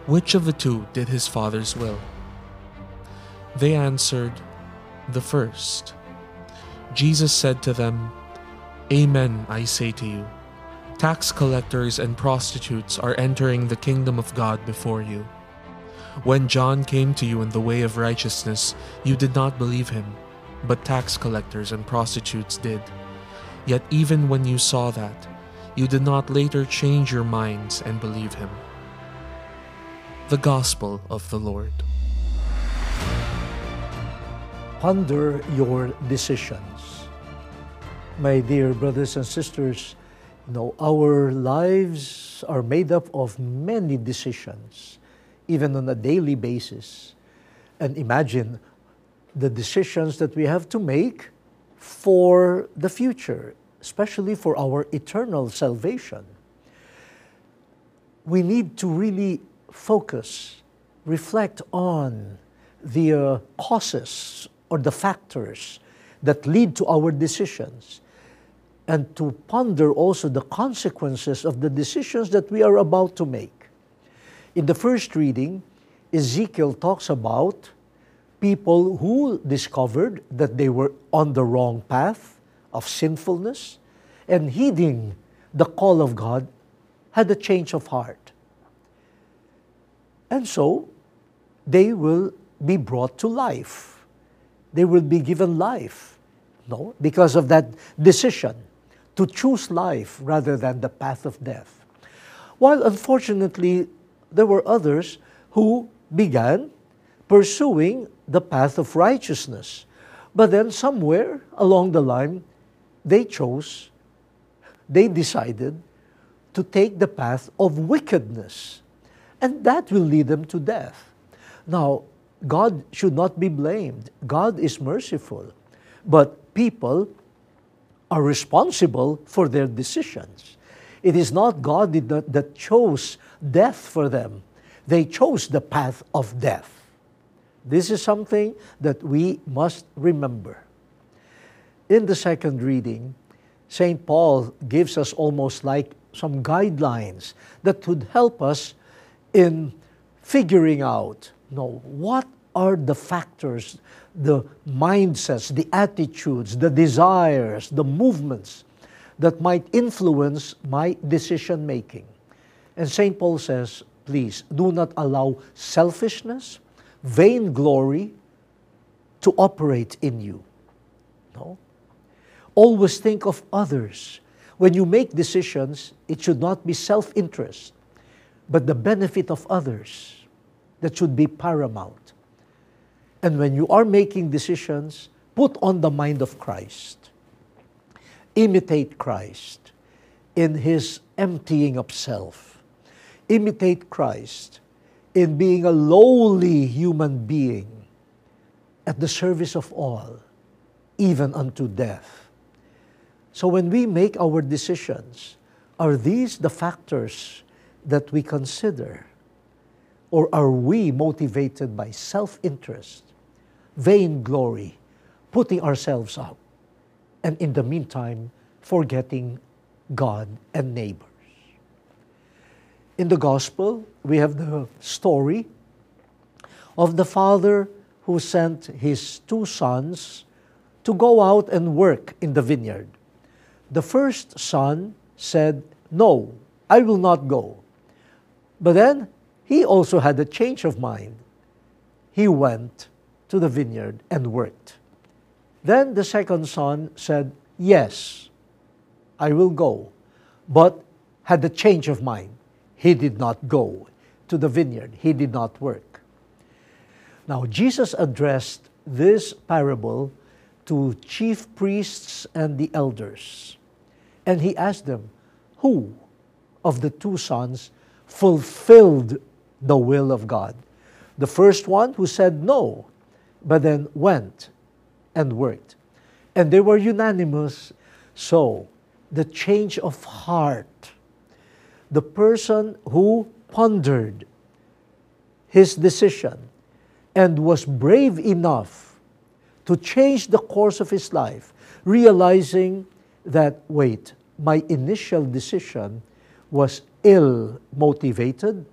Which of the two did his father's will? They answered, "The first." Jesus said to them, "Amen, I say to you, tax collectors and prostitutes are entering the kingdom of God before you. When John came to you in the way of righteousness, you did not believe him, but tax collectors and prostitutes did. Yet even when you saw that, you did not later change your minds and believe him." The Gospel of the Lord. Ponder your decisions. My dear brothers and sisters, our lives are made up of many decisions, even on a daily basis. And imagine the decisions that we have to make for the future, especially for our eternal salvation. We need to really focus, reflect on the causes or the factors that lead to our decisions, and to ponder also the consequences of the decisions that we are about to make. In the first reading, Ezekiel talks about people who discovered that they were on the wrong path of sinfulness, and heeding the call of God, had a change of heart. And so, they will be brought to life. They will be given life, because of that decision to choose life rather than the path of death. While unfortunately, there were others who began pursuing the path of righteousness. But then somewhere along the line, they decided to take the path of wickedness. And that will lead them to death. Now, God should not be blamed. God is merciful. But people are responsible for their decisions. It is not God that chose death for them. They chose the path of death. This is something that we must remember. In the second reading, St. Paul gives us almost like some guidelines that would help us in figuring out, what are the factors, the mindsets, the attitudes, the desires, the movements that might influence my decision making. And St. Paul says, please do not allow selfishness, vainglory to operate in you. Always think of others. When you make decisions, it should not be self-interest, but the benefit of others that should be paramount. And when you are making decisions, put on the mind of Christ. Imitate Christ in His emptying of self. Imitate Christ in being a lowly human being at the service of all, even unto death. So when we make our decisions, are these the factors that we consider? Or are we motivated by self-interest, vainglory, putting ourselves up, and in the meantime, forgetting God and neighbors? In the Gospel, we have the story of the father who sent his two sons to go out and work in the vineyard. The first son said, "No, I will not go." But then, he also had a change of mind. He went to the vineyard and worked. Then the second son said, "Yes, I will go," but had a change of mind. He did not go to the vineyard. He did not work. Now, Jesus addressed this parable to chief priests and the elders. And he asked them, who of the two sons fulfilled the will of God? The first one who said no, but then went and worked. And they were unanimous. So, the change of heart, the person who pondered his decision and was brave enough to change the course of his life, realizing that, wait, my initial decision was ill-motivated,